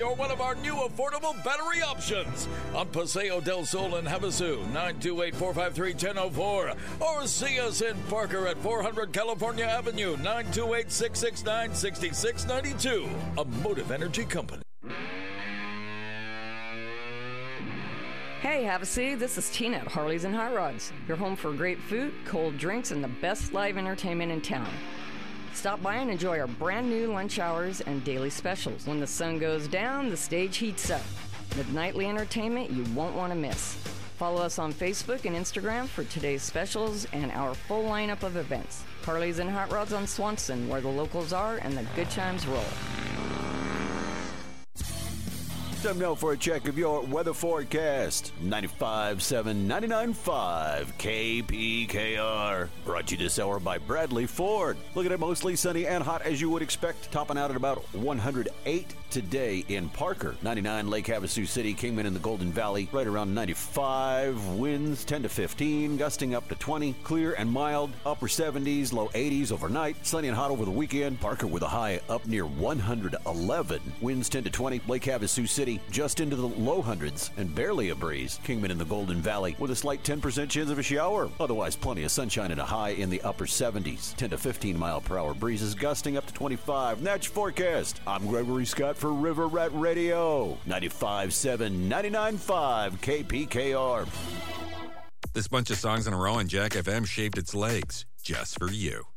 or one of our new affordable battery options on Paseo del Sol in Havasu, 928-453-1004. Or see us in Parker at 400 California Avenue, 928-669-6692. A Motive Energy Company. Hey, Havasu, this is Tina at Harleys and Hot Rods. Your home for great food, cold drinks, and the best live entertainment in town. Stop by and enjoy our brand new lunch hours and daily specials. When the sun goes down, the stage heats up. With nightly entertainment you won't want to miss. Follow us on Facebook and Instagram for today's specials and our full lineup of events. Harleys and Hot Rods on Swanson, where the locals are and the good times roll. Time now for a check of your weather forecast. 95.7, 99.5 KPKR. Brought to you this hour by Bradley Ford. Looking at mostly sunny and hot as you would expect. Topping out at about 108 today in Parker. 99 Lake Havasu City. Kingman in the Golden Valley. Right around 95. Winds 10 to 15. Gusting up to 20. Clear and mild. Upper 70s, low 80s overnight. Sunny and hot over the weekend. Parker with a high up near 111. Winds 10 to 20. Lake Havasu City just into the low hundreds and barely a breeze. Kingman in the Golden Valley with a slight 10% chance of a shower. Otherwise, plenty of sunshine and a high in the upper 70s. 10 to 15 mile per hour breezes gusting up to 25. And that's your forecast. I'm Gregory Scott for River Rat Radio. 95.7, 99.5 KPKR. This bunch of songs in a row on Jack FM shaved its legs just for you.